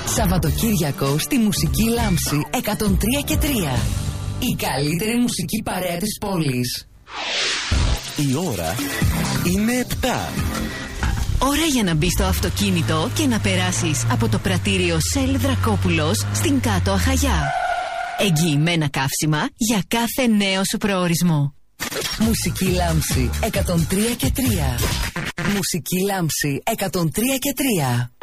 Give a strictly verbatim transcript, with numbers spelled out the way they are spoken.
Σαββατοκύριακο στη Μουσική Λάμψη εκατόν τρία και τρία. Η καλύτερη μουσική παρέα της πόλης. Η ώρα είναι επτά. Ώρα για να μπεις στο αυτοκίνητο και να περάσεις από το πρατήριο Σέλ Δρακόπουλος στην Κάτω Αχαγιά. Εγγυημένα καύσιμα για κάθε νέο σου προορισμό. Μουσική Λάμψη εκατόν τρία και τρία. Μουσική Λάμψη εκατόν τρία και τρία.